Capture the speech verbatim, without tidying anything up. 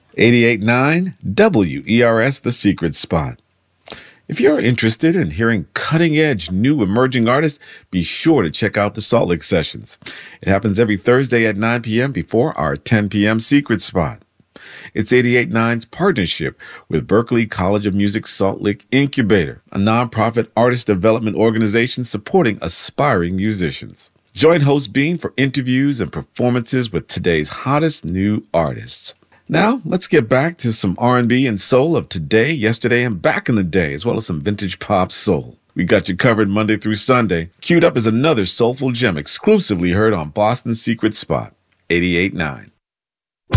eighty-eight point nine W E R S, The Secret Spot. If you're interested in hearing cutting-edge new emerging artists, be sure to check out the Salt Lake Sessions. It happens every Thursday at nine p.m. before our ten p.m. Secret Spot. It's eighty-eight point nine's partnership with Berklee College of Music Salt Lake Incubator, a nonprofit artist development organization supporting aspiring musicians. Join host Bean for interviews and performances with today's hottest new artists. Now, let's get back to some R and B and soul of today, yesterday, and back in the day, as well as some vintage pop soul. We got you covered Monday through Sunday. Queued up is another soulful gem exclusively heard on Boston's Secret Spot, eighty-eight point nine.